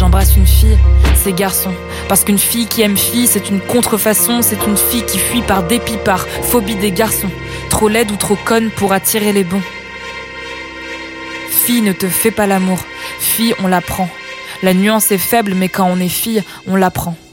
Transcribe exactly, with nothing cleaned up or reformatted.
j'embrasse une fille, c'est garçon. Parce qu'une fille qui aime fille, c'est une contrefaçon. C'est une fille qui fuit par dépit, par phobie des garçons. Trop laide ou trop conne pour attirer les bons. Fille, ne te fais pas l'amour. Fille, on l'apprend. La nuance est faible, mais quand on est fille, on l'apprend.